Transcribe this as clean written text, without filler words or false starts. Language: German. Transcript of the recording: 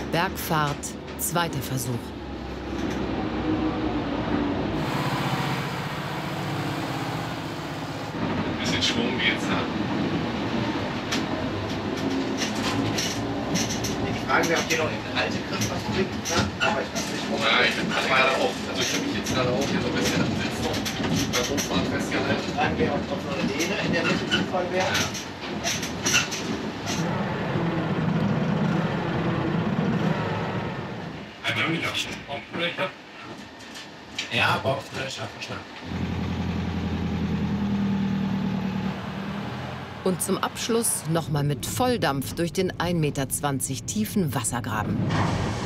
Bergfahrt, zweiter Versuch. Bisschen Schwung geht's, ne? Die Frage wäre, ob ihr noch in den alte Griff was bringt, ne? Aber ich weiß nicht, wo Ja, ich bin gerade auch. Also ich habe mich jetzt gerade auch hier so ein bisschen am Sitz noch beim Hochfahren festgehalten. fragen wir, ob noch eine Lehne in der Mitte sinnvoll wäre. Einmal wieder. Bombfläche. Ja, Boxfläche, verstanden. Und zum Abschluss nochmal mit Volldampf durch den 1,20 Meter tiefen Wassergraben.